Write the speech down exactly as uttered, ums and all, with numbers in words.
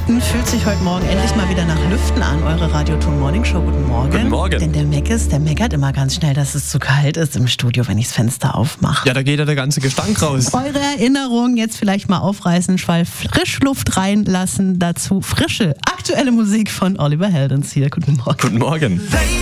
Lüften fühlt sich heute Morgen endlich mal wieder nach Lüften an. Eure Radioton Morning Show. Guten Morgen. Guten Morgen. Denn der Meckes, der meckert immer ganz schnell, dass es zu kalt ist im Studio, wenn ich das Fenster aufmache. Ja, da geht ja der ganze Gestank raus. Eure Erinnerungen jetzt vielleicht mal aufreißen, Schwall Frischluft reinlassen. Dazu frische, aktuelle Musik von Oliver Heldens hier. Guten Morgen. Guten Morgen.